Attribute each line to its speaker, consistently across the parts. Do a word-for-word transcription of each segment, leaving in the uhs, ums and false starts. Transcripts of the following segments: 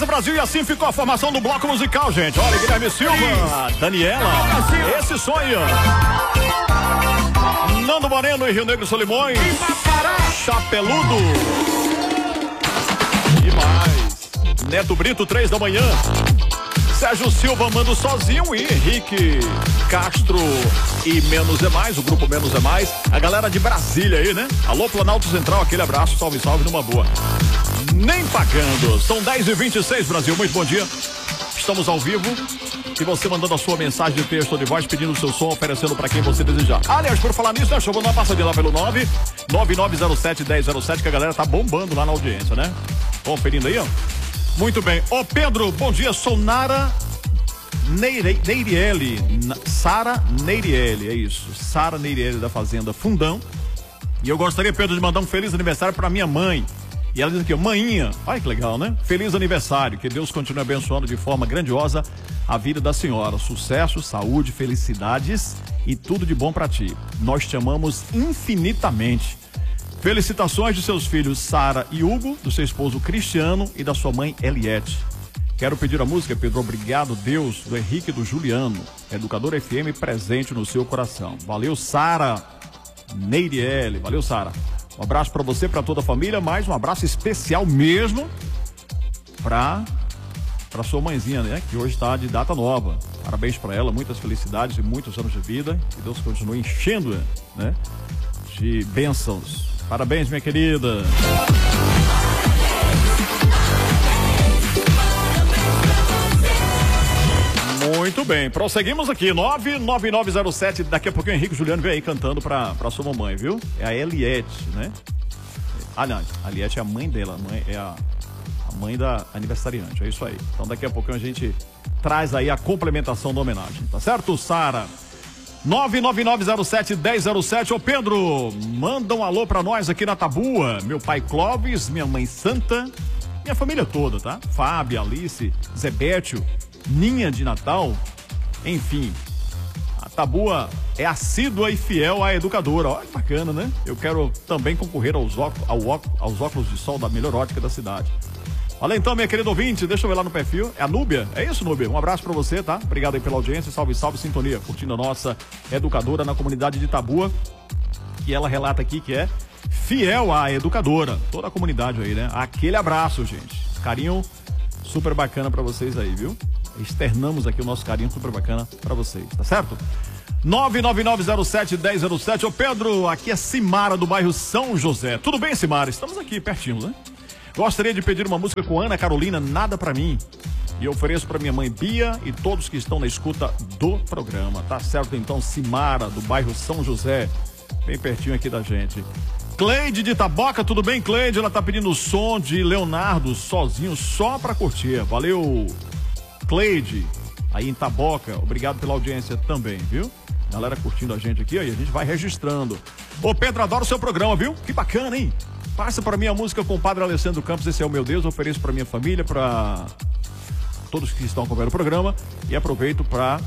Speaker 1: Brasil, e assim ficou a formação do bloco musical, gente. Olha, Guilherme Silva, Daniela, esse sonho. Nando Moreno e Rio Negro Solimões, Chapeludo. E mais. Neto Brito, três da manhã. Sérgio Silva, Mando Sozinho, e Henrique Castro e Menos é Mais, o grupo Menos é Mais. A galera de Brasília aí, né? Alô, Planalto Central, aquele abraço, salve, salve, numa boa. Nem pagando. São dez e vinte e seis, Brasil, muito bom dia. Estamos ao vivo. E você mandando a sua mensagem de texto ou de voz, pedindo o seu som, oferecendo para quem você desejar. Aliás, por falar nisso, né? Vou dar uma passadinha lá pelo nove nove nove zero sete um zero zero sete, que a galera tá bombando lá na audiência, né? Conferindo aí, ó. Muito bem. Ô, Pedro, bom dia. Sou Nara Neire, Neiriele. Sara Neiriele, é isso. Sara Neiriele, da Fazenda Fundão. E eu gostaria, Pedro, de mandar um feliz aniversário para minha mãe. E ela diz aqui, maninha, olha que legal, né? Feliz aniversário, que Deus continue abençoando de forma grandiosa a vida da senhora. Sucesso, saúde, felicidades e tudo de bom para ti. Nós te amamos infinitamente. Felicitações de seus filhos Sara e Hugo, do seu esposo Cristiano e da sua mãe Eliette. Quero pedir a música, Pedro, Obrigado Deus, do Henrique e do Juliano, Educador F M, presente no seu coração. Valeu, Sara Neiriele, valeu, Sara. Um abraço para você, para toda a família, mais um abraço especial mesmo para para sua mãezinha, né, que hoje está de data nova. Parabéns para ela, muitas felicidades e muitos anos de vida. Que Deus continue enchendo, né, de bênçãos. Parabéns, minha querida. Muito bem, prosseguimos aqui, nove nove nove zero sete, daqui a pouquinho o Henrique Juliano vem aí cantando pra, pra sua mamãe, viu? É a Eliette, né? Ah, não, a Eliette é a mãe dela, a mãe, é a, a mãe da aniversariante, é isso aí. Então daqui a pouquinho a gente traz aí a complementação da homenagem, tá certo, Sara? nove nove nove zero sete um zero zero sete. Ô Pedro, manda um alô pra nós aqui na Tabua. Meu pai Clóvis, minha mãe Santa, minha família toda, tá? Fábio, Alice, Zebétio, Ninha de Natal, enfim. A Tabua é assídua e fiel à educadora. Olha que bacana, né? Eu quero também concorrer aos óculos, ao, aos óculos de sol da melhor ótica da cidade. Olha então, minha querida ouvinte, deixa eu ver lá no perfil. É a Núbia, é isso, Núbia? Um abraço pra você, tá? Obrigado aí pela audiência, salve, salve, sintonia. Curtindo a nossa educadora na comunidade de Tabua, que ela relata aqui que é fiel à educadora. Toda a comunidade aí, né? Aquele abraço, gente. Carinho super bacana pra vocês aí, viu? Externamos aqui o nosso carinho super bacana pra vocês, tá certo? nove nove nove zero sete um zero zero sete. Ô Pedro, aqui é Simara do bairro São José. Tudo bem, Simara? Estamos aqui pertinho, né? Gostaria de pedir uma música com Ana Carolina, Nada Pra Mim. E eu ofereço pra minha mãe Bia e todos que estão na escuta do programa. Tá certo então, Simara do bairro São José, bem pertinho aqui da gente. Cleide de Taboca, tudo bem, Cleide? Ela tá pedindo o som de Leonardo, Sozinho, só pra curtir. Valeu, Cleide, aí em Taboca. Obrigado pela audiência também, viu? Galera curtindo a gente aqui, ó, e a gente vai registrando. Ô Pedro, adoro o seu programa, viu? Que bacana, hein? Passa pra mim a música com o Padre Alessandro Campos, Esse é o Meu Deus. Eu ofereço pra minha família, pra todos que estão acompanhando o programa. E aproveito pra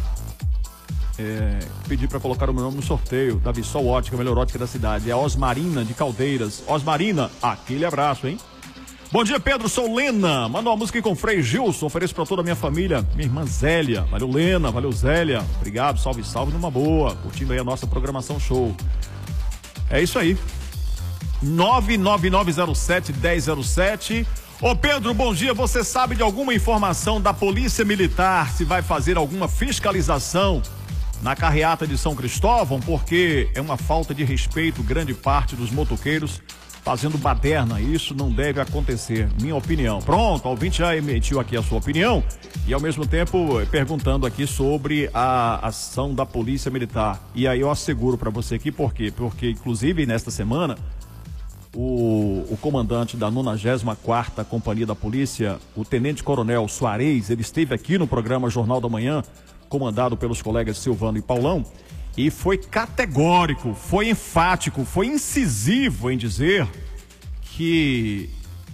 Speaker 1: é, pedir pra colocar o meu nome no sorteio da Vissol Ótica, a melhor ótica da cidade. É a Osmarina de Caldeiras. Osmarina, aquele abraço, hein? Bom dia, Pedro, sou Lena. Manda uma música aí com o Frei Gilson. Ofereço pra toda a minha família. Minha irmã Zélia. Valeu, Lena. Valeu, Zélia. Obrigado, salve, salve, numa boa. Curtindo aí a nossa programação show. É isso aí. nove nove nove zero sete um zero zero sete. Ô Pedro, bom dia. Você sabe de alguma informação da Polícia Militar se vai fazer alguma fiscalização na carreata de São Cristóvão? Porque é uma falta de respeito grande parte dos motoqueiros fazendo baderna. Isso não deve acontecer, minha opinião. Pronto, o ouvinte já emitiu aqui a sua opinião e ao mesmo tempo perguntando aqui sobre a ação da Polícia Militar. E aí eu asseguro para você aqui por quê? Porque inclusive nesta semana O, o comandante da nonagésima quarta Companhia da Polícia, o Tenente Coronel Soares, ele esteve aqui no programa Jornal da Manhã, comandado pelos colegas Silvano e Paulão, e foi categórico, foi enfático, foi incisivo em dizer que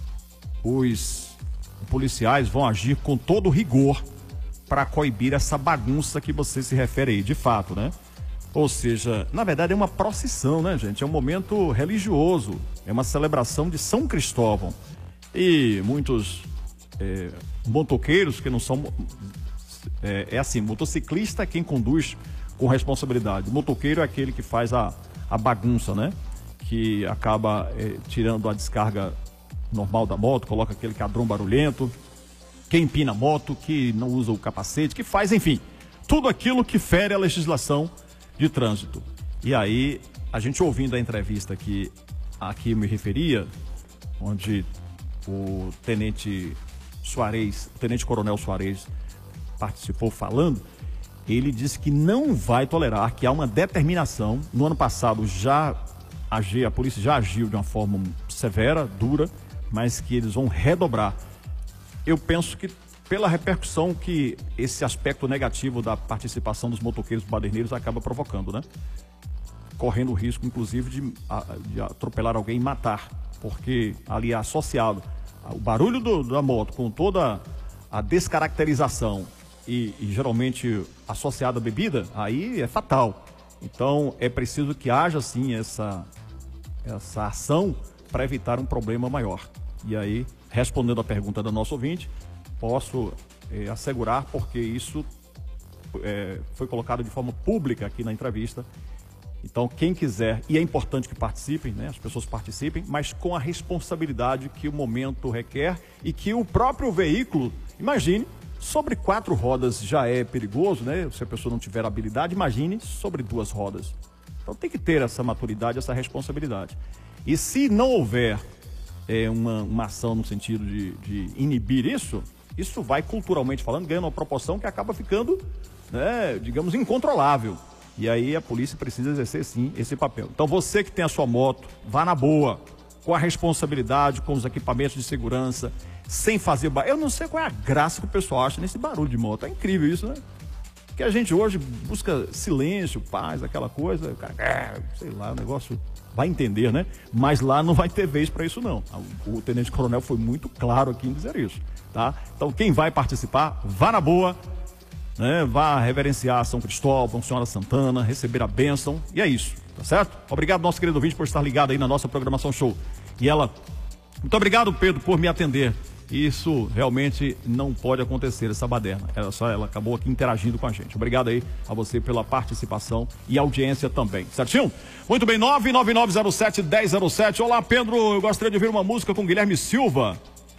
Speaker 1: os policiais vão agir com todo rigor para coibir essa bagunça que você se refere aí, de fato, né? Ou seja, na verdade é uma procissão, né, gente? É um momento religioso, é uma celebração de São Cristóvão. E muitos é, motoqueiros que não são... É, é assim, motociclista é quem conduz com responsabilidade. O motoqueiro é aquele que faz a, a bagunça, né? Que acaba é, tirando a descarga normal da moto, coloca aquele cadrão barulhento, que empina a moto, que não usa o capacete, que faz, enfim, tudo aquilo que fere a legislação de trânsito. E aí, a gente ouvindo a entrevista que aqui me referia, onde o tenente Soares, o tenente coronel Soares participou falando, ele disse que não vai tolerar, que há uma determinação. No ano passado já agi, a polícia já agiu de uma forma severa, dura, mas que eles vão redobrar. Eu penso que pela repercussão que esse aspecto negativo da participação dos motoqueiros baderneiros acaba provocando, né? Correndo o risco, inclusive, de, de atropelar alguém e matar, porque ali é associado o barulho do, da moto com toda a descaracterização e, e geralmente associada à bebida, aí é fatal. Então é preciso que haja sim essa, essa ação para evitar um problema maior. E aí, respondendo à pergunta do nosso ouvinte, posso é, assegurar, porque isso é, foi colocado de forma pública aqui na entrevista. Então, quem quiser, e é importante que participem, né? As pessoas participem, mas com a responsabilidade que o momento requer e que o próprio veículo, imagine, sobre quatro rodas já é perigoso, né? Se a pessoa não tiver habilidade, imagine sobre duas rodas. Então tem que ter essa maturidade, essa responsabilidade. E se não houver é, uma, uma ação no sentido de, de inibir isso, isso vai, culturalmente falando, ganhando uma proporção que acaba ficando, né, digamos, incontrolável. E aí a polícia precisa exercer, sim, esse papel. Então você que tem a sua moto, vá na boa, com a responsabilidade, com os equipamentos de segurança, sem fazer barulho. Eu não sei qual é a graça que o pessoal acha nesse barulho de moto. É incrível isso, né? Porque a gente hoje busca silêncio, paz, aquela coisa, o cara, sei lá, o negócio vai entender, né? Mas lá não vai ter vez para isso, não. O tenente coronel foi muito claro aqui em dizer isso, tá? Então quem vai participar, vá na boa, né? Vá reverenciar São Cristóvão, Senhora Santana, receber a bênção, e é isso, tá certo? Obrigado, nosso querido ouvinte, por estar ligado aí na nossa programação show. E ela, muito obrigado, Pedro, por me atender. Isso realmente não pode acontecer, essa baderna. Ela só, ela acabou aqui interagindo com a gente. Obrigado aí a você pela participação e audiência também, certinho? Muito bem, nove nove nove zero sete, um zero zero sete. Olá, Pedro, eu gostaria de ouvir uma música com Guilherme Silva.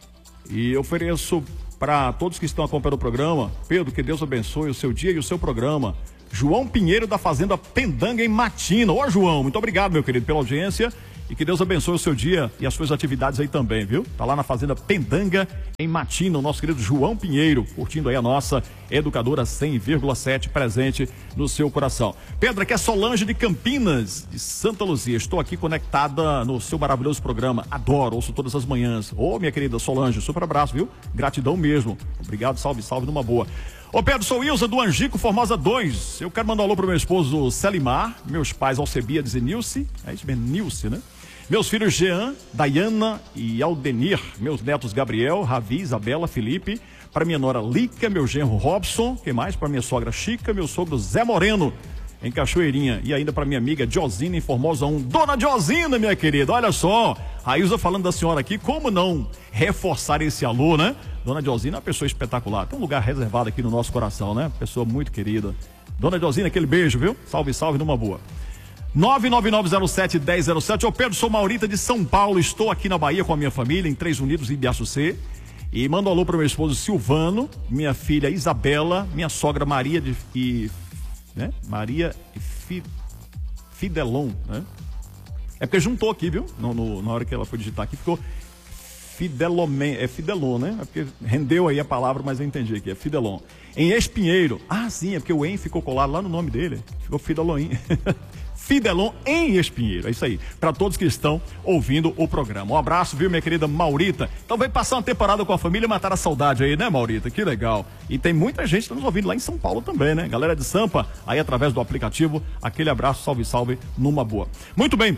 Speaker 1: E eu ofereço para todos que estão acompanhando o programa. Pedro, que Deus abençoe o seu dia e o seu programa. João Pinheiro, da Fazenda Pendanga, em Matina. Ô, João, muito obrigado, meu querido, pela audiência. E que Deus abençoe o seu dia e as suas atividades aí também, viu? Tá lá na Fazenda Pendanga, em Matina, o nosso querido João Pinheiro, curtindo aí a nossa Educadora cem vírgula sete, presente no seu coração. Pedro, aqui é Solange de Campinas, de Santa Luzia. Estou aqui conectada no seu maravilhoso programa. Adoro, ouço todas as manhãs. Ô, minha querida Solange, super abraço, viu? Gratidão mesmo. Obrigado, salve, salve, numa boa. Ô, Pedro, sou Ilza do Angico, Formosa dois. Eu quero mandar um alô pro meu esposo Celimar, meus pais Alcebiades e Nilce. É isso mesmo, Nilce, né? Meus filhos Jean, Dayana e Aldenir, meus netos Gabriel, Ravi, Isabela, Felipe, para minha nora Lica, meu genro Robson, que mais? Para minha sogra Chica, meu sogro Zé Moreno, em Cachoeirinha, e ainda para minha amiga Diosina, em Formosa um. Dona Diosina, minha querida, olha só, a Ilza falando da senhora aqui, como não reforçar esse alô, né? Dona Diosina é uma pessoa espetacular, tem um lugar reservado aqui no nosso coração, né? Pessoa muito querida. Dona Diosina, aquele beijo, viu? Salve, salve, numa boa. nove nove nove zero sete, um zero zero sete. Ô Pedro, sou Maurita de São Paulo, estou aqui na Bahia com a minha família, em Três Unidos e Ibiaçucê. E mando um alô para o meu esposo Silvano, minha filha Isabela, minha sogra Maria de, e né? Maria e Fi, Fidelon, né? É porque juntou aqui, viu? No, no, na hora que ela foi digitar aqui, ficou Fidelomen, é Fidelon, né? É porque rendeu aí a palavra, mas eu entendi aqui, é Fidelon. Em Espinheiro, ah sim, é porque o em ficou colado lá no nome dele, ficou Fidelon. Fidelon em Espinheiro, é isso aí, para todos que estão ouvindo o programa. Um abraço, viu, minha querida Maurita? Então vai passar uma temporada com a família e matar a saudade aí, né, Maurita? Que legal. E tem muita gente que tá nos ouvindo lá em São Paulo também, né? Galera de Sampa, aí através do aplicativo, aquele abraço, salve, salve, numa boa. Muito bem,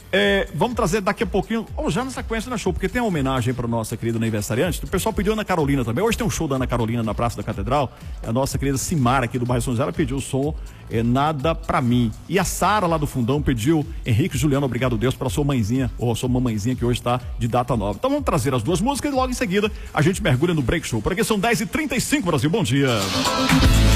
Speaker 1: é, vamos trazer daqui a pouquinho, ou já na sequência na show, porque tem uma homenagem para nossa querida aniversariante. O pessoal pediu Ana Carolina também. Hoje tem um show da Ana Carolina na Praça da Catedral. A nossa querida Simara aqui do bairro São José, ela pediu o som é, Nada Pra Mim. E a Sara lá do Fundão pediu Henrique Juliano, obrigado Deus, para sua mãezinha, ou a sua mamãezinha que hoje está de data nova. Então vamos trazer as duas músicas e logo em seguida a gente mergulha no Break Show. Por aqui são dez e trinta e cinco, Brasil. Bom dia.